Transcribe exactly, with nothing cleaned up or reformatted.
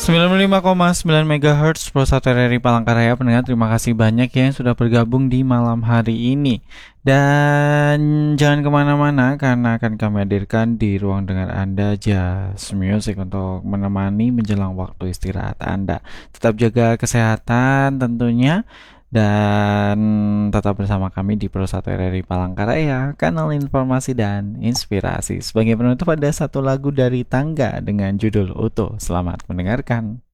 sembilan puluh lima koma sembilan megahertz Pro satu R R I Palangkaraya. Pendengar, terima kasih banyak ya yang sudah bergabung di malam hari ini. Dan jangan kemana-mana karena akan kami hadirkan di ruang dengar Anda Jazz Music untuk menemani menjelang waktu istirahat Anda. Tetap jaga kesehatan tentunya, dan tetap bersama kami di Pro satu R R I Palangkaraya, kanal informasi dan inspirasi. Sebagai penutup ada satu lagu dari Tangga dengan judul Utuh. Selamat mendengarkan.